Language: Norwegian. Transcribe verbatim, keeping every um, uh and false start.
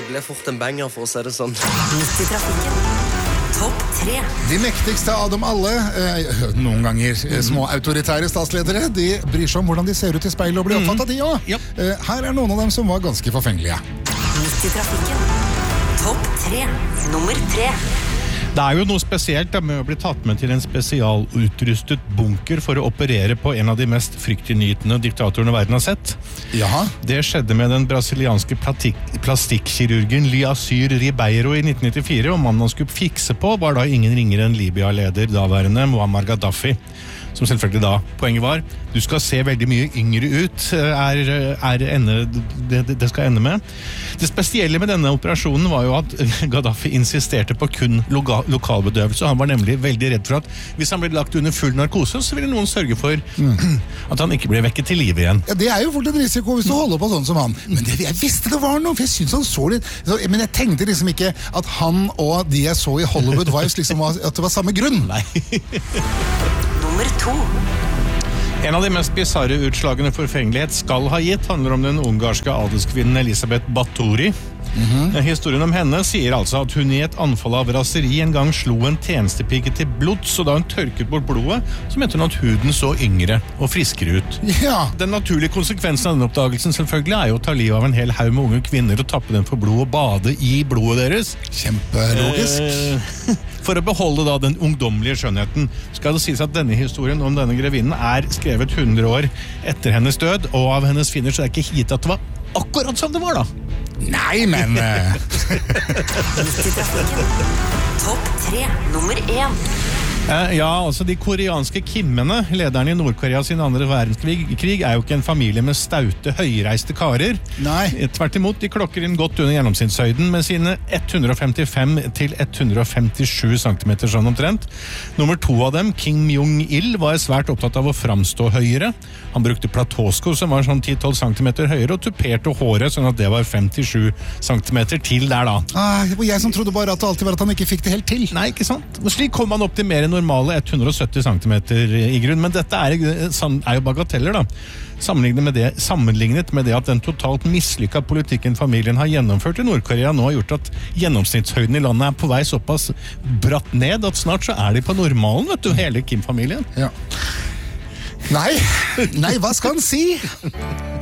ble fort en banger, for å si det sånn. Midt i trafikken. Topp tre. De mektigste av dem alle, eh, noen ganger eh, små autoritære statsledere, de bryr seg om hvordan de ser ut i speilet og blir oppfattet de også. Ja. Eh, her er noen av dem som var ganske forfengelige. Midt i trafikken. Topp tre. Nummer tre. Det er jo noe spesielt da, med å bli tatt med til en spesialutrustet bunker for å operere på en av de mest fryktinngytende diktatorene verden har sett. Jaha. Det skjedde med den brasilianske platik- plastikkirurgen Liasyr Ribeiro i nitten nittifire, og mannen han skulle fikse på var da ingen ringere enn Libya-leder, daværende Muammar Gaddafi. Som selvfølgelig da, poenget var, du skal se veldig mye yngre ut, er, er ende, det, det skal ende med. Det spesielle med denne operasjonen var jo at Gaddafi insisterte på kun loga, lokalbedøvelse. Han var nemlig veldig redd for at hvis han ble lagt under full narkose, så ville noen sørge for mm. at han ikke ble vekket til live igjen. Ja, det er jo fort en risiko hvis du holder på sånn som han. Men det, jeg visste det var noe, for jeg synes han så litt. Så, men jeg tenkte liksom ikke at han og de jeg så i Hollywood Wives liksom var, at det var samme grunn. Nei. Nummer to. En av de mest bizarre utslagene forfengelighet skal ha gitt handler om den ungarske adelskvinnen Elisabeth Báthory. Mm-hmm. Historien om henne sier altså at hun i et anfall av raseri en gang slo en tjenestepike til blods, og da hun tørket bort blodet, så mente hun at huden så yngre og friskere ut. Ja. Den naturlige konsekvensen av den oppdagelsen selvfølgelig er jo å ta livet av en hel haug med unge kvinner og tappe dem for blod og bade i blodet deres. Kjempelogisk. Eh, For å beholde da den ungdommelige skjønnheten, skal det sies at denne historien om denne grevinnen er skrevet hundre år etter hennes død, og av hennes finner så er det ikke gitt at det var akkurat som det var da. Nei, men... Midt i trafikken. Topp tre. Nummer én. Eh, ja, altså de koreanske kimmene, lederne i Nord-Korea sin andre verdenskrig, krig, er jo ikke en familie med staute, høyreiste karer. Nei. Tvert imot, de klokker inn godt under gjennomsnittshøyden med sine hundre og femtifem til hundre og femtisju centimeter sånn omtrent. Nummer to av dem, Kim Jong-il, var svært opptatt av å framstå høyere. Han brukte platåsko som var sånn ti til tolv centimeter høyere, og tuperte håret sånn at det var femtisju centimeter til der da. Ah, det var jeg som trodde bare at det alltid var at han ikke fikk det helt til. Nei, ikke sant? Og slik kom han opp til mer enn normale hundre og sytti centimeter i grunn, men dette er, er jo bagateller da. Sammenlignet med, det, sammenlignet med det at den totalt mislykka politikken familien har gjennomført i Nord-Korea nå har gjort at gjennomsnittshøyden i landet er på vei såpass bratt ned at snart så er de på normalen, vet du, hele Kim-familien. Ja. Nei, nei, hva skal han si?